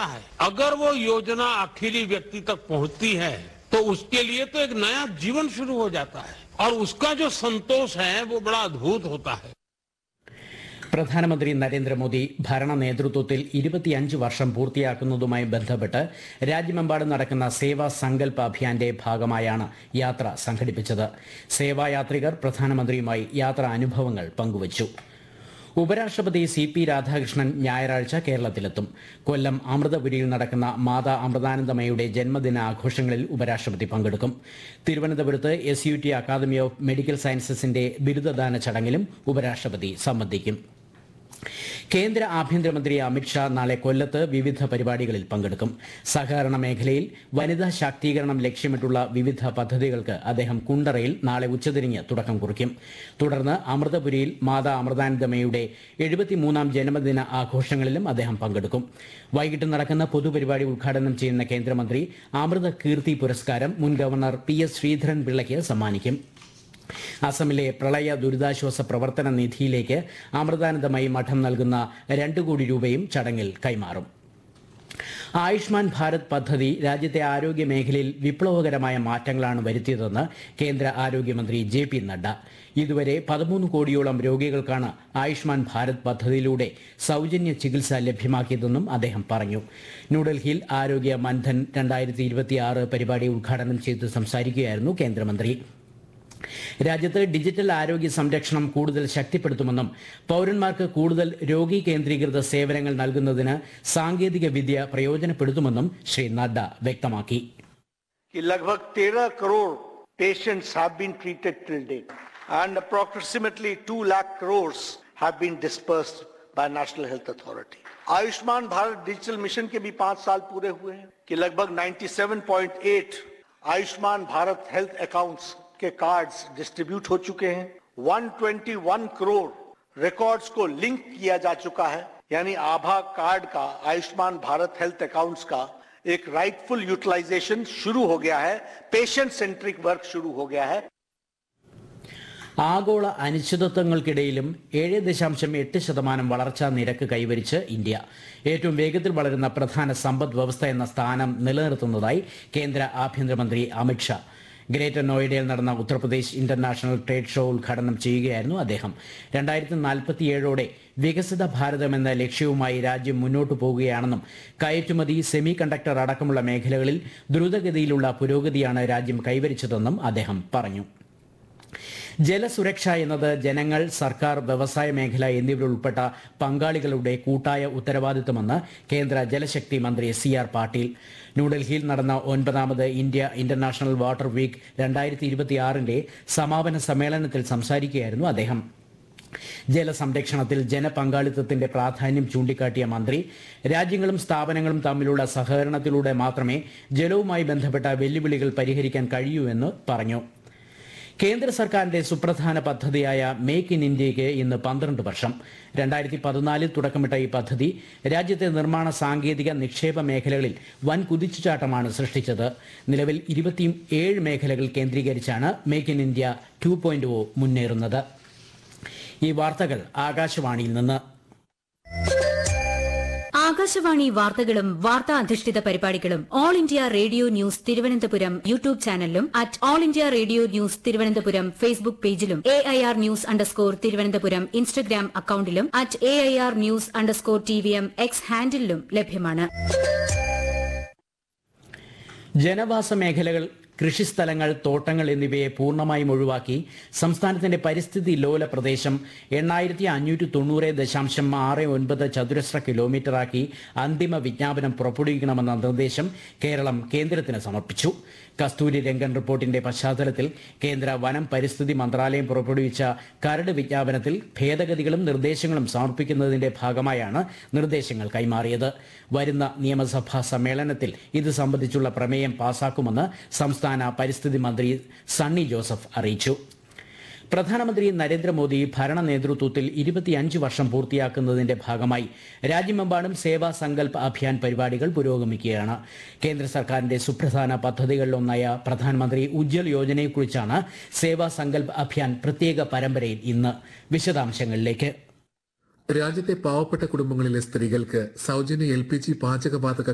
है। अगर वो योजना आखिरी व्यक्ति तक पहुंचती है तो उसके लिए तो एक नया जीवन शुरू हो जाता है और उसका जो संतोष है वो बड़ा अद्भुत होता है। പ്രധാനമന്ത്രി നരേന്ദ്രമോദി ഭരണ നേതൃത്വത്തിൽ 25 വർഷം പൂർത്തിയാക്കുന്നതുമായി ബന്ധപ്പെട്ട് രാജ്യമെമ്പാടും നടക്കുന്ന സേവാ സങ്കൽപ് അഭിയാന്റെ ഭാഗമായാണ് യാത്ര സംഘടിപ്പിച്ചത്. സേവായാത്രികർ പ്രധാനമന്ത്രിയുമായി യാത്രാ അനുഭവങ്ങൾ പങ്കുവച്ചു. ഉപരാഷ്ട്രപതി CP രാധാകൃഷ്ണൻ ഞായറാഴ്ച കേരളത്തിലെത്തും. കൊല്ലം അമൃതപുരിയിൽ നടക്കുന്ന മാതാ അമൃതാനന്ദമയുടെ ജന്മദിനാഘോഷങ്ങളിൽ ഉപരാഷ്ട്രപതി പങ്കെടുക്കും. തിരുവനന്തപുരത്ത് SUT അക്കാദമി ഓഫ് മെഡിക്കൽ സയൻസസിന്റെ ബിരുദദാന ചടങ്ങിലും ഉപരാഷ്ട്രപതി സംബന്ധിക്കും. കേന്ദ്ര ആഭ്യന്തരമന്ത്രി അമിത്ഷാ നാളെ കൊല്ലത്ത് വിവിധ പരിപാടികളിൽ പങ്കെടുക്കും. സഹകരണ മേഖലയിൽ വനിതാ ശാക്തീകരണം ലക്ഷ്യമിട്ടുള്ള വിവിധ പദ്ധതികൾക്ക് അദ്ദേഹം കുണ്ടറയിൽ നാളെ ഉച്ചതിരിഞ്ഞ് തുടക്കം കുറിക്കും. തുടർന്ന് അമൃതപുരിയിൽ മാതാ അമൃതാനന്ദമയുടെ 73ാം ജന്മദിന ആഘോഷങ്ങളിലും അദ്ദേഹം പങ്കെടുക്കും. വൈകിട്ട് നടക്കുന്ന പൊതുപരിപാടി ഉദ്ഘാടനം ചെയ്യുന്ന കേന്ദ്രമന്ത്രി അമൃത കീർത്തി പുരസ്കാരം മുൻ ഗവർണർ PS ശ്രീധരൻ പിള്ളയ്ക്ക് സമ്മാനിക്കും. അസമിലെ പ്രളയ ദുരിതാശ്വാസ പ്രവർത്തന നിധിയിലേക്ക് അമൃതാനന്ദമയി മഠം നൽകുന്ന 2 കോടി രൂപയും ചടങ്ങിൽ കൈമാറും. ആയുഷ്മാൻ ഭാരത് പദ്ധതി രാജ്യത്തെ ആരോഗ്യ മേഖലയിൽ വിപ്ലവകരമായ മാറ്റങ്ങളാണ് വരുത്തിയതെന്ന് കേന്ദ്ര ആരോഗ്യമന്ത്രി JP നഡ്ഡ. ഇതുവരെ 13 കോടിയോളം രോഗികൾക്കാണ് ആയുഷ്മാൻ ഭാരത് പദ്ധതിയിലൂടെ സൗജന്യ ചികിത്സ ലഭ്യമാക്കിയതെന്നും അദ്ദേഹം പറഞ്ഞു. ന്യൂഡൽഹിയിൽ ആരോഗ്യ മൻധൻ 2026 പരിപാടി ഉദ്ഘാടനം ചെയ്ത് സംസാരിക്കുകയായിരുന്നു കേന്ദ്രമന്ത്രി. രാജ്യത്ത് ഡിജിറ്റൽ ആരോഗ്യ സംരക്ഷണം കൂടുതൽ ശക്തിപ്പെടുത്തുമെന്നും പൌരന്മാർക്ക് കൂടുതൽ രോഗി കേന്ദ്രീകൃത സേവനങ്ങൾ നൽകുന്നതിന് സാങ്കേതിക വിദ്യ പ്രയോജനപ്പെടുത്തുമെന്നും ശ്രീ നഡ്ഡ വ്യക്തമാക്കി. लगभग 13 crore patients have been treated till date and approximately 2 lakh crores have been dispersed by National Health Authority. Ayushman Bharat digital mission के भी 5 साल पूरे हुए हैं कि लगभग 97.8 आयुष्मान भारत हेल्थ अकाउंट्स के कार्ड्स डिस्ट्रीब्यूट हो चुके हैं. 121 करोड़ रिकॉर्ड्स को लिंक किया जा चुका है. यानी आभा कार्ड का आयुष्मान भारत हेल्थ अकाउंट्स का एक राइटफुल यूटिलाइजेशन शुरू हो गया है. पेशेंट सेंट्रिक वर्क शुरू हो गया है. ആഗോള അനിശ്ചിതത്വങ്ങൾക്കിടയിലും 7.8% വളർച്ചാ നിരക്ക് കൈവരിച്ച് ഇന്ത്യ ഏറ്റവും വേഗത്തിൽ വളരുന്ന പ്രധാന സമ്പദ് വ്യവസ്ഥ എന്ന സ്ഥാനം നിലനിർത്തുന്നതായി കേന്ദ്ര ആഭ്യന്തരമന്ത്രി അമിത്ഷാ. ഗ്രേറ്റർ നോയിഡയിൽ നടന്ന ഉത്തർപ്രദേശ് ഇന്റർനാഷണൽ ട്രേഡ് ഷോ ഉദ്ഘാടനം ചെയ്യുകയായിരുന്നു അദ്ദേഹം. 2047ഓടെ വികസിത ഭാരതം എന്ന ലക്ഷ്യവുമായി രാജ്യം മുന്നോട്ടു പോകുകയാണെന്നും കയറ്റുമതി, സെമി കണ്ടക്ടർ അടക്കമുള്ള മേഖലകളിൽ ദ്രുതഗതിയിലുള്ള പുരോഗതിയാണ് രാജ്യം കൈവരിച്ചതെന്നും അദ്ദേഹം പറഞ്ഞു. ജലസുരക്ഷ എന്നത് ജനങ്ങൾ, സർക്കാർ, വ്യവസായ മേഖല എന്നിവരുൾപ്പെട്ട പങ്കാളികളുടെ കൂട്ടായ ഉത്തരവാദിത്തമെന്ന് കേന്ദ്ര ജലശക്തി മന്ത്രി CR പാട്ടീൽ. ന്യൂഡൽഹിയിൽ നടന്ന 9ാമത് ഇന്ത്യ ഇന്റർനാഷണൽ വാട്ടർ വീക്ക് 2026ന്റെ സമാപന സമ്മേളനത്തിൽ സംസാരിക്കുകയായിരുന്നു അദ്ദേഹം. ജലസംരക്ഷണത്തിൽ ജനപങ്കാളിത്തത്തിന്റെ പ്രാധാന്യം ചൂണ്ടിക്കാട്ടിയ മന്ത്രി രാജ്യങ്ങളും സ്ഥാപനങ്ങളും തമ്മിലുള്ള സഹകരണത്തിലൂടെ മാത്രമേ ജലവുമായി ബന്ധപ്പെട്ട വെല്ലുവിളികൾ പരിഹരിക്കാൻ കഴിയൂ എന്ന് പറഞ്ഞു. കേന്ദ്ര സർക്കാരിന്റെ സുപ്രധാന പദ്ധതിയായ മേക്ക് ഇൻ ഇന്ത്യയ്ക്ക് ഇന്ന് 12 വർഷം. 2014 തുടക്കമിട്ട ഈ പദ്ധതി രാജ്യത്തെ നിർമ്മാണ, സാങ്കേതിക, നിക്ഷേപ മേഖലകളിൽ വൻ കുതിച്ചുചാട്ടമാണ് സൃഷ്ടിച്ചത്. നിലവിൽ 27 മേഖലകൾ കേന്ദ്രീകരിച്ചാണ് മേക്ക് ഇൻ ഇന്ത്യ 2.0 മുന്നേറുന്നത്. ഈ വാർത്തകൾ ആകാശവാണിയിൽ നിന്ന്. ആകാശവാണി വാർത്തകളും വാർത്താ അധിഷ്ഠിത പരിപാടികളും all India radio news Thiruvananthapuram YouTube ചാനലിലും @all India radio news Thiruvananthapuram Facebook പേജിലും AIR ന്യൂസ് തിരുവനന്തപുരം ഇൻസ്റ്റഗ്രാം അക്കൌണ്ടിലും @AIR ന്യൂസ്_TVM X ഹാൻഡിലും ലഭ്യമാണ്. ജനവാസ മേഖലകൾ, കൃഷിസ്ഥലങ്ങൾ, തോട്ടങ്ങൾ എന്നിവയെ പൂർണ്ണമായും ഒഴിവാക്കി സംസ്ഥാനത്തിന്റെ പരിസ്ഥിതി ലോല പ്രദേശം 8590.69 ചതുരശ്ര കിലോമീറ്ററാക്കി അന്തിമ വിജ്ഞാപനം പുറപ്പെടുവിക്കണമെന്ന നിർദ്ദേശം കേരളം കേന്ദ്രത്തിന് സമർപ്പിച്ചു. കസ്തൂരി രംഗൻ റിപ്പോർട്ടിന്റെ പശ്ചാത്തലത്തിൽ കേന്ദ്ര വനം പരിസ്ഥിതി മന്ത്രാലയം പുറപ്പെടുവിച്ച കരട് വിജ്ഞാപനത്തിൽ ഭേദഗതികളും നിർദ്ദേശങ്ങളും സമർപ്പിക്കുന്നതിന്റെ ഭാഗമായാണ് നിർദ്ദേശങ്ങൾ കൈമാറിയത്. വരുന്ന നിയമസഭാ സമ്മേളനത്തിൽ ഇത് സംബന്ധിച്ചുള്ള പ്രമേയം പാസാക്കുമെന്ന് സംസ്ഥാന പരിസ്ഥിതി മന്ത്രി സണ്ണി ജോസഫ് അറിയിച്ചു. പ്രധാനമന്ത്രി നരേന്ദ്രമോദി ഭരണ നേതൃത്വത്തിൽ 25 വർഷം പൂർത്തിയാക്കുന്നതിന്റെ ഭാഗമായി രാജ്യമെമ്പാടും സേവാ സങ്കൽപ് അഭിയാൻ പരിപാടികൾ പുരോഗമിക്കുകയാണ്. കേന്ദ്ര സർക്കാരിന്റെ സുപ്രധാന പദ്ധതികളിലൊന്നായ പ്രധാനമന്ത്രി ഉജ്ജ്വൽ യോജനയെക്കുറിച്ചാണ് സേവാ സങ്കൽപ് അഭിയാൻ പ്രത്യേക പരമ്പരയിൽ ഇന്ന്. വിശദാംശങ്ങളിലേക്ക്. രാജ്യത്തെ പാവപ്പെട്ട കുടുംബങ്ങളിലെ സ്ത്രീകൾക്ക് സൗജന്യ LPG പാചകവാതക